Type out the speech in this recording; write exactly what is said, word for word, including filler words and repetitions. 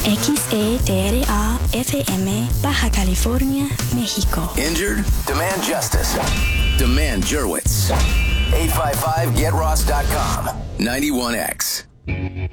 X E D R A F M, Baja California, México. Injured? Demand justice. Demand Jurwitz. eight five five get ross dot com. ninety-one X.